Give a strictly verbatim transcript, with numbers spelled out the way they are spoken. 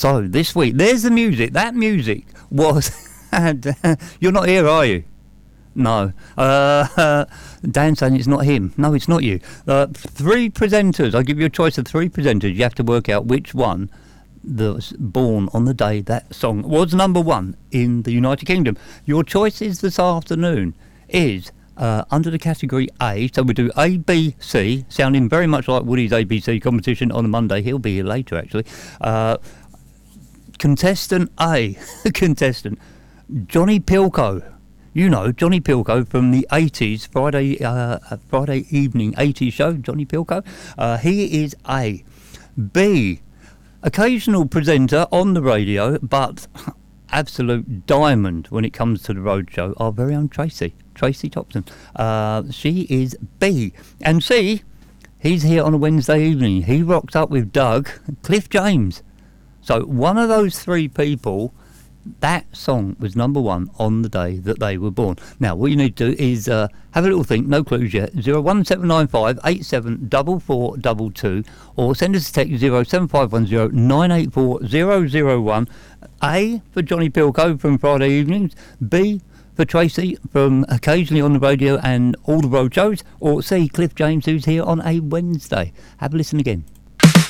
So this week, there's the music. That music was... You're not here, are you? No. Uh, Dan's saying it's not him. No, it's not you. Uh, three presenters. I'll give you a choice of three presenters. You have to work out which one that was born on the day that song was number one in the United Kingdom. Your choices this afternoon is uh, under the category A. So we do A, B, C, sounding very much like Woody's A B C competition on a Monday. He'll be here later, actually. Uh, contestant A. Contestant Johnny Pilcoe. You know Johnny Pilcoe from the eighties Friday uh, Friday evening eighties show. Johnny Pilcoe. Uh, he is A. B. Occasional presenter on the radio, but absolute diamond when it comes to the road show. Our very own Tracy. Tracy Thompson. Uh, she is B. And C. He's here on a Wednesday evening. He rocked up with Doug, Cliff James. So one of those three people. That song was number one on the day that they were born. Now, what you need to do is uh, have a little think, no clues yet, zero one seven nine five eight seven four four two two, or send us a text zero seven five one zero nine eight four zero zero one. A for Johnny Pilcoe from Friday evenings, B for Tracy from occasionally on the radio and all the road shows, or C, Cliff James, who's here on a Wednesday. Have a listen again.